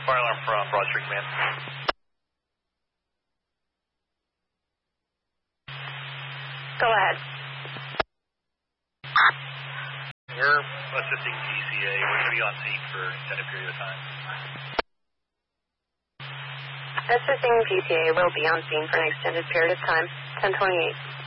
fire alarm from Broad Street Command. Go ahead. We're assisting GCA. We're going to be on scene for an extended period of time. Assisting GCA will be on scene for an extended period of time. 1028.